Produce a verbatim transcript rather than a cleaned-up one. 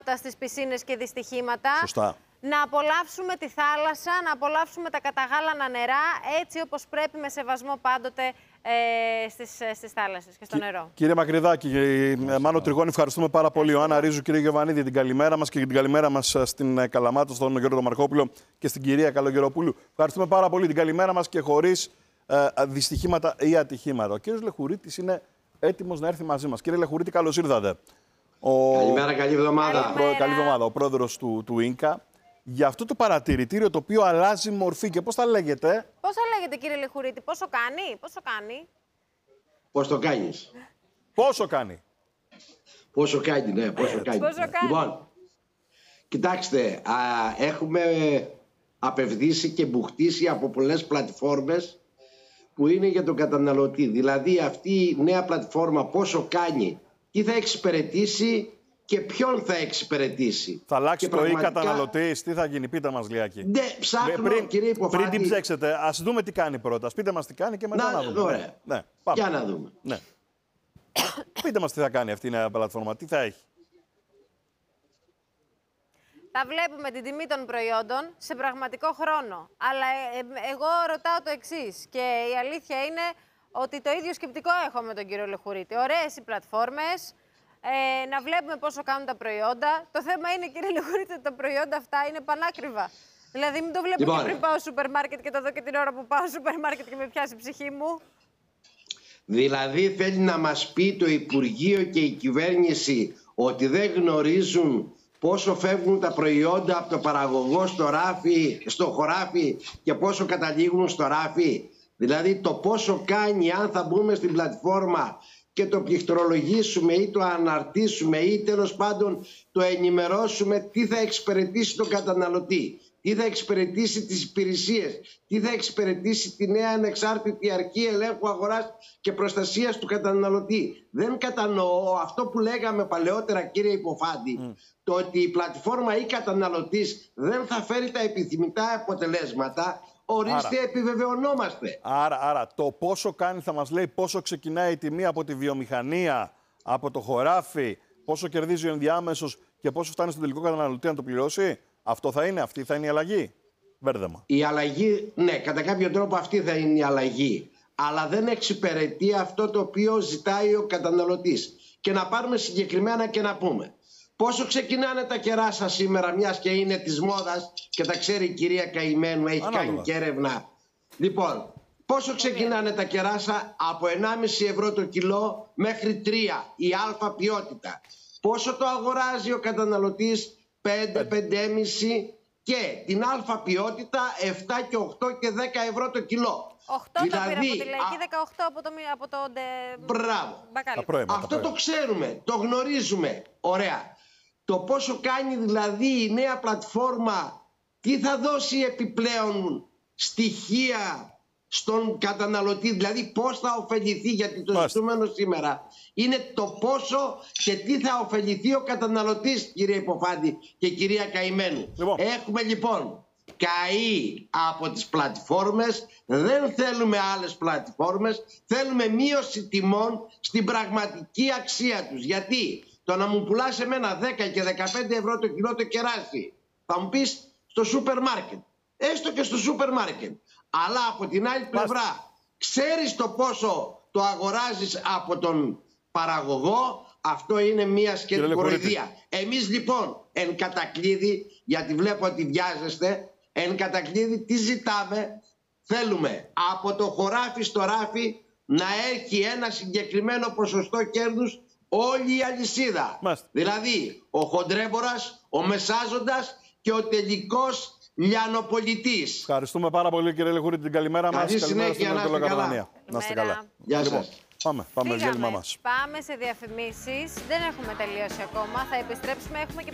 στις πισίνες και δυστυχήματα. Σωστά. Να απολαύσουμε τη θάλασσα, να απολαύσουμε τα καταγάλανα νερά, έτσι όπως πρέπει, με σεβασμό πάντοτε ε, στις, στις θάλασσες και στο Κι, νερό. Κύριε Μακρυδάκη, Μάνο Τριγώνη, ευχαριστούμε πάρα πολύ. Ο Άννα Ρίζου, κύριε Γεωβανίδη, την καλημέρα μας και την καλημέρα μας στην Καλαμάτα, στον Γιώργο Μαρκόπουλο και στην κυρία Καλογεροπούλου. Ευχαριστούμε πάρα πολύ, την καλημέρα μας και χωρίς ε, δυστυχήματα ή ατυχήματα. Ο κύριος Λεχουρίτης είναι έτοιμος να έρθει μαζί μας. Κύριε Λεχουρίτη, καλώς ήρθατε. Ο... Καλημέρα, καλή εβδομάδα. Καλημέρα. Καλή εβδομάδα. Ο πρόεδρος του, του Ίνκα. Για αυτό το παρατηρητήριο το οποίο αλλάζει μορφή και πώς θα λέγεται. Πώς θα λέγεται, κύριε Λεχουρίτη, πόσο κάνει, πόσο κάνει. Πώς το κάνεις. Πόσο κάνει. Πόσο κάνει, ναι, πόσο κάνει. Πόσο κάνει. Λοιπόν, κοιτάξτε, α, έχουμε απευδίσει και μπουχτίσει από πολλές πλατφόρμες που είναι για τον καταναλωτή. Δηλαδή αυτή η νέα πλατφόρμα πόσο κάνει, τι θα εξυπηρετήσει και ποιον θα εξυπηρετήσει. Θα αλλάξει και το πραγματικά... ή καταναλωτής, τι θα γίνει, πείτε μας λιγάκι. Ναι, ψάχνω, πριν, κύριε Υποφάτη. Πριν την ψέξετε, ας δούμε τι κάνει πρώτα. Ας πείτε μας τι κάνει και μετά να, να δούμε. Ωραία. Ναι, πάμε. Για να δούμε. Ναι. Πείτε μας τι θα κάνει αυτή η νέα πλατφόρμα, τι θα έχει. Θα βλέπουμε την τιμή των προϊόντων σε πραγματικό χρόνο. Αλλά ε, ε, εγώ ρωτάω το εξής, και η αλήθεια είναι ότι το ίδιο σκεπτικό έχω με τον κύριο Λεχουρίτη. Ωραίες οι πλατφόρμες, ε, να βλέπουμε πόσο κάνουν τα προϊόντα. Το θέμα είναι, κύριε Λεχουρίτη, ότι τα προϊόντα αυτά είναι πανάκριβα. Δηλαδή, μην το βλέπω λοιπόν, και πριν πάω στο σούπερ μάρκετ και το δω και την ώρα που πάω στο σούπερ μάρκετ και με πιάσει η ψυχή μου. Δηλαδή θέλει να μας πει το Υπουργείο και η κυβέρνηση ότι δεν γνωρίζουν πόσο φεύγουν τα προϊόντα από το παραγωγό στο ράφι, στο χωράφι και πόσο καταλήγουν στο ράφι. Δηλαδή το πόσο κάνει, αν θα μπούμε στην πλατφόρμα και το πληκτρολογήσουμε ή το αναρτήσουμε ή τέλος πάντων το ενημερώσουμε, τι θα εξυπηρετήσει τον καταναλωτή, τι θα εξυπηρετήσει τις υπηρεσίες, τι θα εξυπηρετήσει τη νέα ανεξάρτητη αρχή ελέγχου αγοράς και προστασίας του καταναλωτή. Δεν κατανοώ αυτό που λέγαμε παλαιότερα, κύριε Υποφάντη, mm. το ότι η πλατφόρμα ή καταναλωτής δεν θα φέρει τα επιθυμητά αποτελέσματα. Ορίστε, άρα, επιβεβαιωνόμαστε. Άρα, άρα, το πόσο κάνει θα μας λέει πόσο ξεκινάει η τιμή από τη βιομηχανία, από το χωράφι, πόσο κερδίζει ο ενδιάμεσος και πόσο φτάνει στον τελικό καταναλωτή να το πληρώσει. Αυτό θα είναι, αυτή θα είναι η αλλαγή. Μπέρδεμα. Η αλλαγή, ναι, κατά κάποιο τρόπο αυτή θα είναι η αλλαγή. Αλλά δεν εξυπηρετεί αυτό το οποίο ζητάει ο καταναλωτής. Και να πάρουμε συγκεκριμένα και να πούμε. Πόσο ξεκινάνε τα κεράσα σήμερα, μιας και είναι της μόδας και τα ξέρει η κυρία Καημένου, έχει Ανάλογα. κάνει και έρευνα. Λοιπόν, πόσο ξεκινάνε τα κεράσα? Από ενάμιση ευρώ το κιλό μέχρι τρία, η αλφα ποιότητα. Πόσο το αγοράζει ο καταναλωτής? πέντε, πέντε κόμμα πέντε και την αλφα ποιότητα επτά και οκτώ και δέκα ευρώ το κιλό. οκτώ δηλαδή, το πήρα από τη Λαϊκή, α... δεκαοκτώ από το, από το Μπράβο. μπακάλι. Πρόημα, Αυτό το ξέρουμε, το γνωρίζουμε. Ωραία. Το πόσο κάνει δηλαδή η νέα πλατφόρμα, τι θα δώσει επιπλέον στοιχεία στον καταναλωτή, δηλαδή πώς θα ωφεληθεί, γιατί το ζητούμενο σήμερα είναι το πόσο και τι θα ωφεληθεί ο καταναλωτής, κύριε Υποφάντη και κυρία Καημένου. Λοιπόν. Έχουμε λοιπόν καεί από τις πλατφόρμες, δεν θέλουμε άλλες πλατφόρμες, θέλουμε μείωση τιμών στην πραγματική αξία τους. Γιατί το να μου πουλάς εμένα δέκα και δεκαπέντε ευρώ το κιλό το κεράσι, θα μου πεις στο σούπερ μάρκετ, έστω και στο σούπερ μάρκετ. Αλλά από την άλλη πλευρά ξέρεις το πόσο το αγοράζεις από τον παραγωγό. Αυτό είναι μια σκέτη κοροϊδία. Εμείς λοιπόν εν κατακλείδη, γιατί βλέπω ότι βιάζεστε, εν κατακλείδη τι ζητάμε? Θέλουμε από το χωράφι στο ράφι να έχει ένα συγκεκριμένο ποσοστό κέρδους όλη η αλυσίδα. Μάλιστα. Δηλαδή ο χοντρέμπορας, ο μεσάζοντας και ο τελικός λιανοπολιτής. Ευχαριστούμε πάρα πολύ, κύριε Λεχουρίτη, την καλημέρα μας. Καλή συνέχεια, να είστε καλά. Να είστε καλά. Γεια λοιπόν, σας. Πάμε, πάμε, διάλειμμα μας. Πάμε σε διαφημίσεις. Δεν έχουμε τελειώσει ακόμα. Θα επιστρέψουμε. Έχουμε και